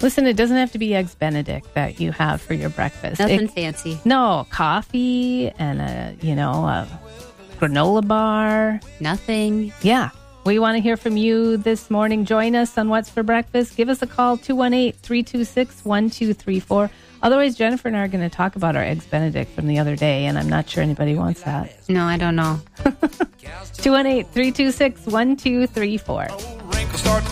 Listen, it doesn't have to be Eggs Benedict that you have for your breakfast. Nothing fancy. No, coffee and a granola bar. Nothing. Yeah. We want to hear from you this morning. Join us on What's for Breakfast. Give us a call, 218-326-1234. Otherwise, Jennifer and I are going to talk about our Eggs Benedict from the other day, and I'm not sure anybody wants that. No, I don't know. 218-326-1234.